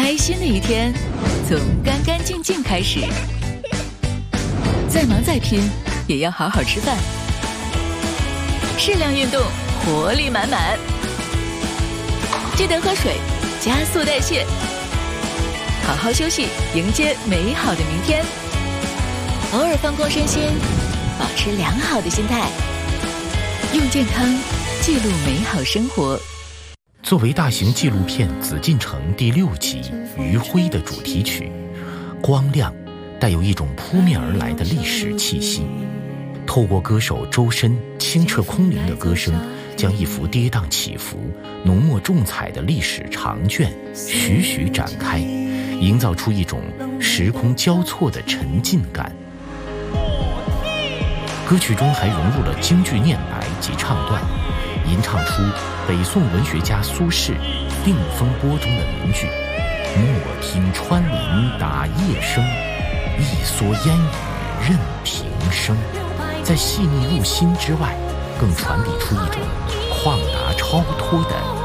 开心的一天从干干净净开始。再忙再拼，也要好好吃饭。适量运动，活力满满。记得喝水，加速代谢。好好休息，迎接美好的明天。偶尔放空身心，保持良好的心态，用健康记录美好生活。 作为大型纪录片《紫禁城》第6集《余晖》的主题曲，光亮带有一种扑面而来的历史气息。透过歌手周深清澈空灵的歌声，将一幅跌宕起伏、浓墨重彩的历史长卷徐徐展开，营造出一种时空交错的沉浸感。歌曲中还融入了京剧念白及唱段，吟唱出北宋文学家苏轼《定风波》中的名句：莫听穿林打叶声，一蓑烟雨任平生。在细腻入心之外，更传递出一种旷达超脱的